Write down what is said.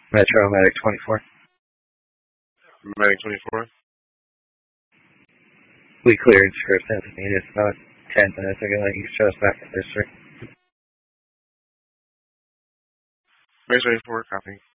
Metro Medic 24. Medic 24. We cleared for Pennsylvania about 10 minutes ago. You can show us back at district. Medic 24, copy.